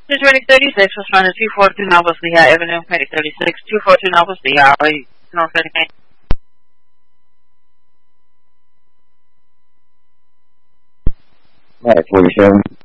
This Medic 36 was trying to 242 Northwest Lehigh Avenue, Medic 36, 242 Northwest Lehigh, North Medic. Alright, 47.